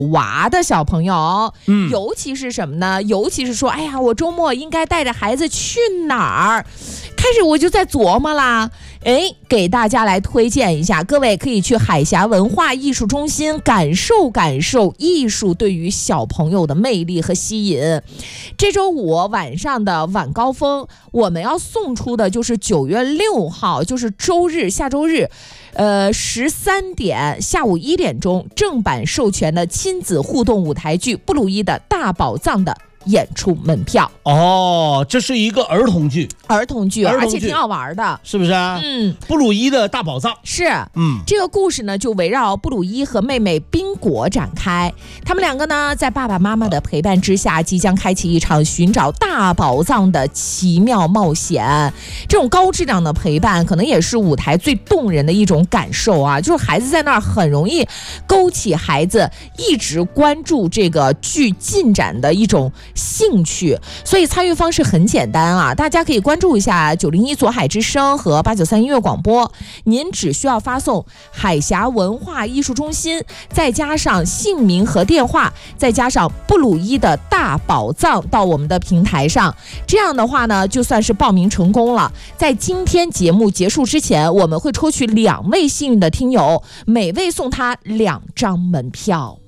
娃的小朋友，尤其是什么呢？尤其是说，哎呀，我周末应该带着孩子去哪儿？开始我就在琢磨啦，给大家来推荐一下，各位可以去海峡文化艺术中心感受感受艺术对于小朋友的魅力和吸引。这周五晚上的晚高峰，我们要送出的就是9月6号，就是周日，下周日。13点下午1点钟正版授权的亲子互动舞台剧《布鲁伊的大宝藏》的演出门票。 这是一个儿童剧， 而且挺好玩的， 是不是布鲁伊的大宝藏是。这个故事呢就围绕布鲁伊和妹妹宾果展开，他们两个呢在爸爸妈妈的陪伴之下，即将开启一场寻找大宝藏的奇妙冒险。这种高质量的陪伴可能也是舞台最动人的一种感受啊，就是孩子在那儿很容易勾起孩子一直关注这个剧进展的一种兴趣。所以参与方式很简单啊，大家可以关注一下901左海之声和893音乐广播，您只需要发送海峡文化艺术中心，再加上姓名和电话，再加上布鲁伊的大宝藏到我们的平台上，这样的话呢就算是报名成功了。在今天节目结束之前，我们会抽取2位幸运的听友，每位送他2张门票。